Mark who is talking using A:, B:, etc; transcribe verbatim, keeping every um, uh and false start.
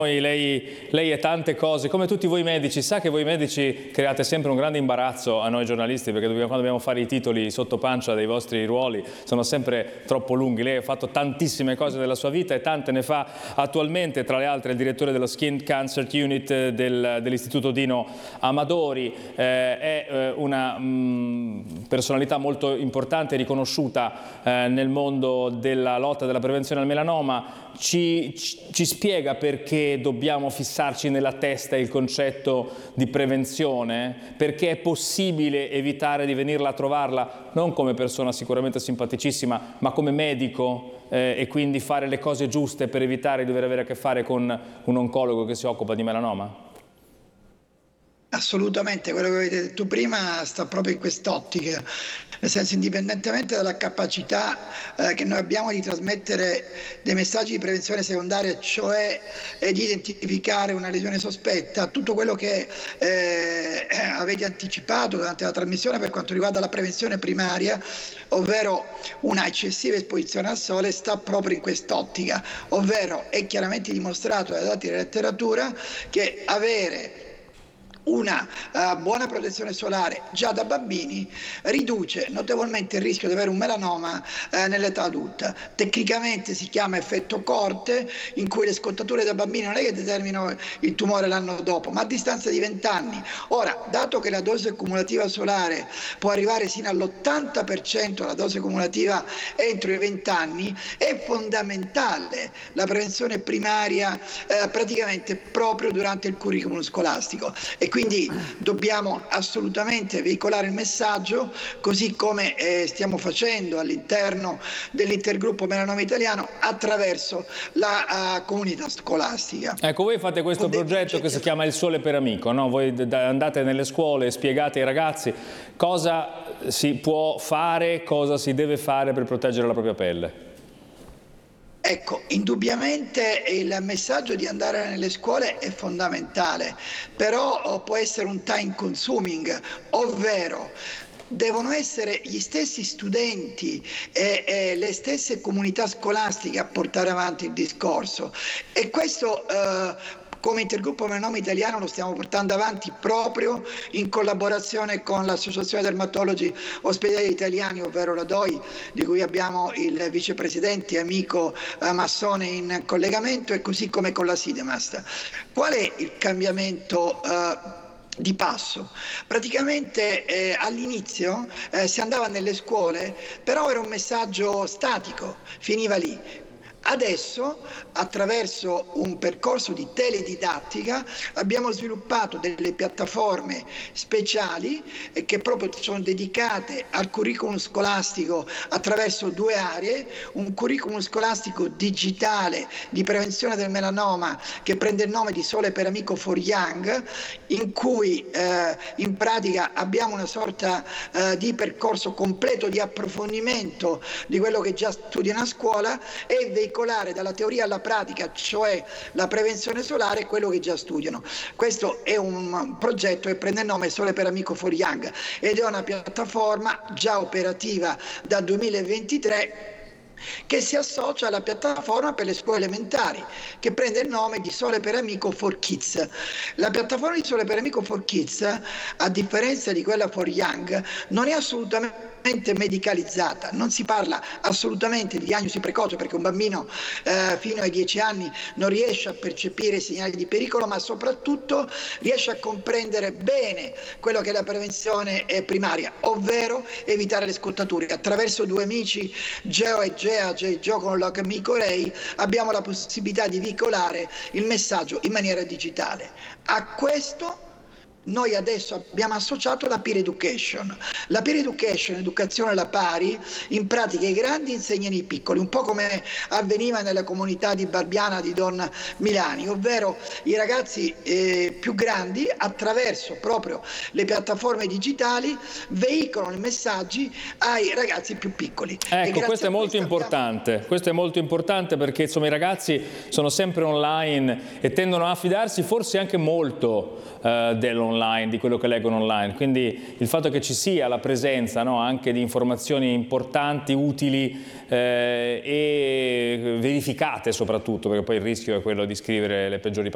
A: Lei, lei è tante cose, come tutti voi medici. Sa che voi medici create sempre un grande imbarazzo a noi giornalisti, perché dobbiamo, quando dobbiamo fare i titoli sotto pancia dei vostri ruoli sono sempre troppo lunghi. Lei ha fatto tantissime cose nella sua vita e tante ne fa attualmente, tra le altre il direttore dello Skin Cancer Unit del, dell'Istituto Dino Amadori. Eh, è eh, una mh, personalità molto importante e riconosciuta eh, nel mondo della lotta e della prevenzione al melanoma. Ci, ci, ci spiega perché dobbiamo fissarci nella testa il concetto di prevenzione, perché è possibile evitare di venirla a trovarla non come persona sicuramente simpaticissima, ma come medico eh, e quindi fare le cose giuste per evitare di dover avere a che fare con un oncologo che si occupa di melanoma?
B: Assolutamente, quello che avete detto prima sta proprio in quest'ottica, nel senso, indipendentemente dalla capacità eh, che noi abbiamo di trasmettere dei messaggi di prevenzione secondaria, cioè eh, di identificare una lesione sospetta, tutto quello che eh, avete anticipato durante la trasmissione per quanto riguarda la prevenzione primaria, ovvero una eccessiva esposizione al sole, sta proprio in quest'ottica, ovvero è chiaramente dimostrato dai dati della letteratura che avere una uh, buona protezione solare già da bambini riduce notevolmente il rischio di avere un melanoma uh, nell'età adulta. Tecnicamente si chiama effetto corte, in cui le scottature da bambini non è che determinano il tumore l'anno dopo, ma a distanza di venti anni. Ora, dato che la dose cumulativa solare può arrivare sino all'ottanta per cento la dose cumulativa entro i venti anni, è fondamentale la prevenzione primaria uh, praticamente proprio durante il curriculum scolastico. E quindi dobbiamo assolutamente veicolare il messaggio, così come eh, stiamo facendo all'interno dell'intergruppo Melanoma Italiano attraverso la uh, comunità scolastica.
A: Ecco, voi fate questo progetto che si chiama Il Sole per Amico, no? Voi andate nelle scuole e spiegate ai ragazzi cosa si può fare, cosa si deve fare per proteggere la propria pelle.
B: Ecco, indubbiamente il messaggio di andare nelle scuole è fondamentale, però può essere un time consuming, ovvero devono essere gli stessi studenti e, e le stesse comunità scolastiche a portare avanti il discorso, e questo eh, come intergruppo Melanoma Italiano lo stiamo portando avanti proprio in collaborazione con l'Associazione Dermatologi Ospedalieri Italiani, ovvero la D O I, di cui abbiamo il vicepresidente e amico eh, Massone in collegamento, e così come con la Sidemast. Qual è il cambiamento eh, di passo? Praticamente eh, all'inizio eh, si andava nelle scuole, però era un messaggio statico, finiva lì. Adesso, attraverso un percorso di teledidattica, abbiamo sviluppato delle piattaforme speciali eh, che proprio sono dedicate al curriculum scolastico attraverso due aree: un curriculum scolastico digitale di prevenzione del melanoma che prende il nome di Sole per Amico for Young, in cui eh, in pratica abbiamo una sorta eh, di percorso completo di approfondimento di quello che già studiano a scuola, e veicolare dalla teoria alla pratica, cioè la prevenzione solare, quello che già studiano. Questo è un progetto che prende il nome Sole per Amico for Young ed è una piattaforma già operativa dal duemilaventitré, che si associa alla piattaforma per le scuole elementari, che prende il nome di Sole per Amico for Kids. La piattaforma di Sole per Amico for Kids, a differenza di quella for Young, non è assolutamente medicalizzata, non si parla assolutamente di diagnosi precoce, perché un bambino eh, fino ai dieci anni non riesce a percepire segnali di pericolo, ma soprattutto riesce a comprendere bene quello che è la prevenzione primaria, ovvero evitare le scottature. Attraverso due amici, Geo e Gea, Geo con l'amico Ray, abbiamo la possibilità di veicolare il messaggio in maniera digitale. A questo noi adesso abbiamo associato la peer education. La peer education, educazione alla pari, in pratica i grandi insegnano i piccoli, un po' come avveniva nella comunità di Barbiana di Don Milani, ovvero i ragazzi eh, più grandi, attraverso proprio le piattaforme digitali, veicolano i messaggi ai ragazzi più piccoli.
A: Ecco, questo è molto importante, abbiamo... questo è molto importante perché insomma i ragazzi sono sempre online e tendono a fidarsi forse anche molto eh, dell'online, di quello che leggono online, quindi il fatto che ci sia la presenza, no, anche di informazioni importanti, utili eh, e verificate soprattutto, perché poi il rischio è quello di scrivere le peggiori